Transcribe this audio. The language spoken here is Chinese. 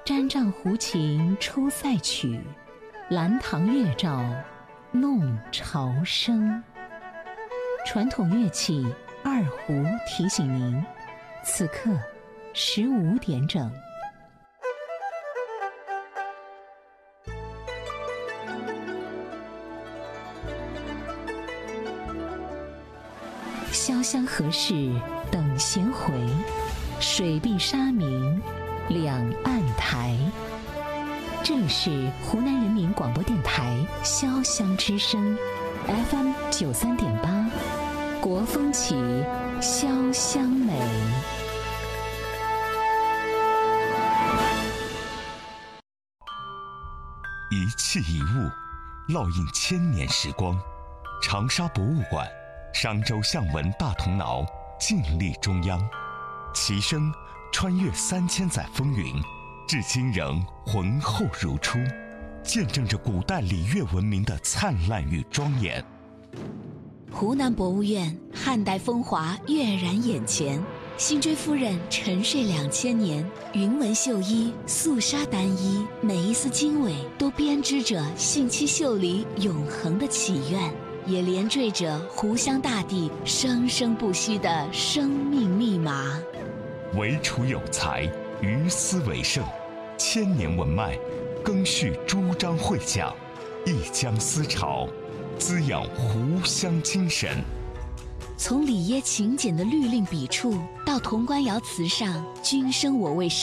毡帐胡琴出塞曲，兰堂月照弄潮生。传统乐器二胡提醒您，此刻15点整。潇湘何事等闲回，水碧沙明两岸台。这里是湖南人民广播电台潇湘之声 FM 93.8，国风起，潇湘美。 一器一物，烙印千年时光。长沙博物馆、商周象纹大铜挠静立中央，其声穿越3000载风云，至今仍浑厚如初，见证着古代礼乐文明的灿烂与庄严。 湖南博物院汉代风华跃然眼前，辛追夫人沉睡2000年，云纹绣衣、素纱单衣，每一丝经纬都编织着信息秀里永恒的祈愿，也连缀着湖湘大地生生不息的生命密码。 惟楚有才，于斯为盛，千年文脉，更续诸章会讲，一江思潮，滋养湖湘精神。 从礼耶勤俭的律令笔触，到潼关窑瓷上君生我为